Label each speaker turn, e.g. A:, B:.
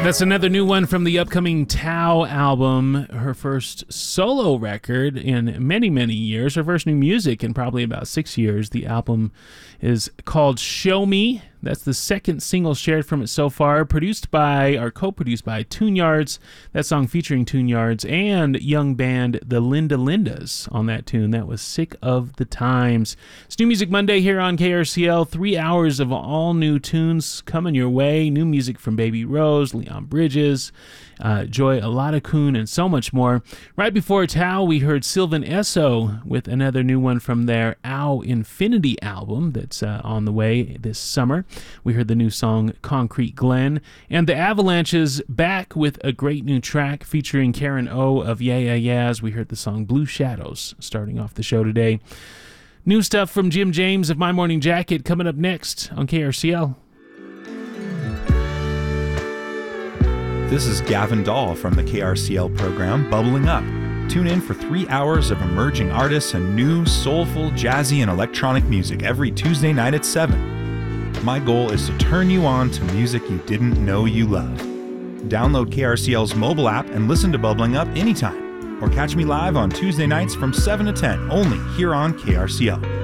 A: That's another new one from the upcoming Tao album, her first solo record in many, many years, her first new music in probably about 6 years. The album is called Show Me. That's the second single shared from it so far, co-produced by Tune Yards. That song featuring Tune Yards and young band The Linda Lindas on that tune. That was Sick of the Times. It's New Music Monday here on KRCL. 3 hours of all new tunes coming your way. New music from Baby Rose, Leon Bridges, Joy Aladakun, and so much more. Right before Tao, we heard Sylvan Esso with another new one from their Ow Infinity album that's on the way this summer. We heard the new song Concrete Glen, and the Avalanches back with a great new track featuring Karen O of Yeah Yeah Yeahs. We heard the song Blue Shadows starting off the show today. New stuff from Jim James of My Morning Jacket coming up next on KRCL.
B: This is Gavin Dahl from the KRCL program Bubbling Up. Tune in for 3 hours of emerging artists and new, soulful, jazzy, and electronic music every Tuesday night at 7. My goal is to turn you on to music you didn't know you love. Download KRCL's mobile app and listen to Bubbling Up anytime. Or catch me live on Tuesday nights from 7 to 10, only here on KRCL.